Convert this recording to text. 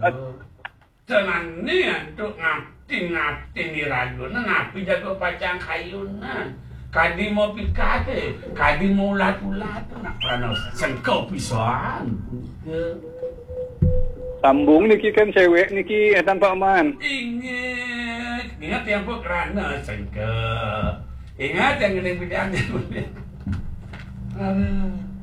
Tenan ni antuk ngati ni raguna ngapi jago pacang kayuna. Kadi mau pikate, kadi mau ulat-ulat nak prano sengkau pisan. Sambung niki kan cewek niki tanpa aman. Ingat yang pun kerana sengkau. Ingat yang ini bidangnya.